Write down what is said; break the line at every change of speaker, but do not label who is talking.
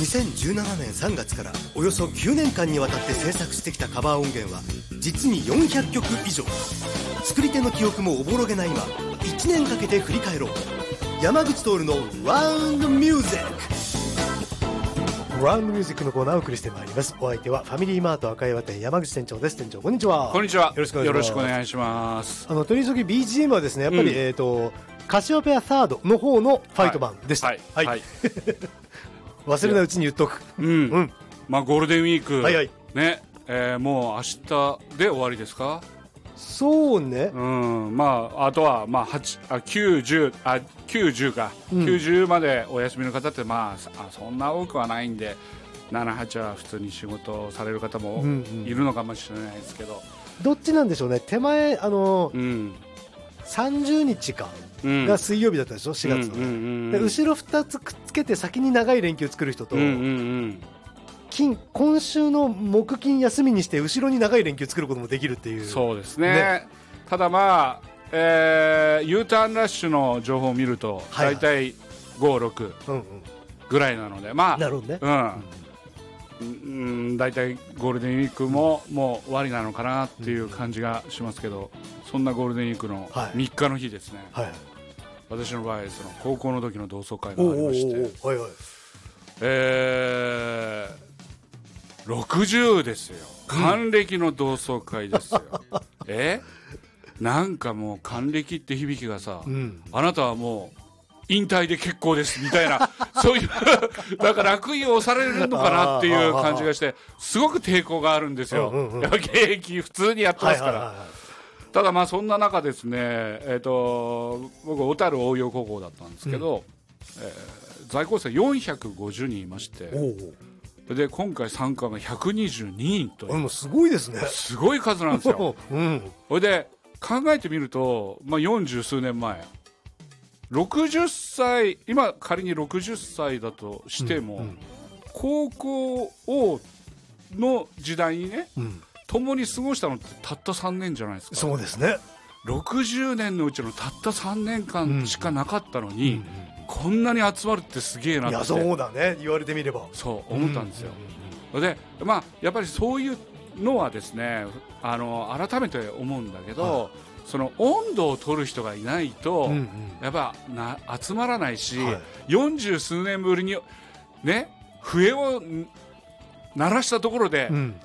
2017年3月からおよそ9年間にわたって制作してきたカバー音源は実に400曲以上。作り手の記憶もおぼろげな今、1年かけて振り返ろう。山口徹のラウンドミュージック。ラウンドミュージックのコーナーをお送りしてまいります。お相手はファミリーマート赤岩店山口店長です。店長こんにちは。
こんにちは。
よろしくお願いします。
取
り急ぎ BGM はですねやっぱり、カシオペアサードの方のファイト版でした。はい忘れないうちに言っとく。
まあゴールデンウィーク、
ね、
もう明日で終わりですか。
そうね。
まああとはまあ90か、90までお休みの方ってまあそんな多くはないんで、78は普通に仕事をされる方もいるのかもしれないですけど、
どっちなんでしょうね。手前30日かが水曜日だったでしょ、4月の。で後ろ2つくっつけて先に長い連休作る人と、今週の木金休みにして後ろに長い連休作ることもできるっていう。
そうですね。ただまあ、U ターンラッシュの情報を見ると大体5、6ぐらいなので、まあ
なるほどね。
大体ゴールデンウィークももう終わりなのかなっていう感じがしますけど、そんなゴールデンウィークの3日の日ですね、私の場合その高校の時の同窓会がありまして、60ですよ。還暦の同窓会ですよ。なんかもう還暦って響きがさ、あなたはもう引退で結構ですみたいなそういうなんか楽印をされるのかなっていう感じがして、すごく抵抗があるんですよ。やっぱ現役普通にやってますから。ただまあそんな中ですね、僕小樽応用高校だったんですけど、在校生450人いまして、で今回参加が122人という、
すごいですね。
すごい数なんですよ。それで考えてみると、まあ、40数年前60歳、今仮に60歳だとしても、高校の時代にね、共に過ごしたのってたった3年じゃないですか。
そうですね。
60年のうちのたった3年間しかなかったのに、こんなに集まるってすげえなって。
いやそうだね、言われてみれば
そう思ったんですよ。でまあやっぱりそういうのはですね、改めて思うんだけど、その温度を取る人がいないと、やっぱ集まらないし、40数年ぶりにね笛を鳴らしたところで、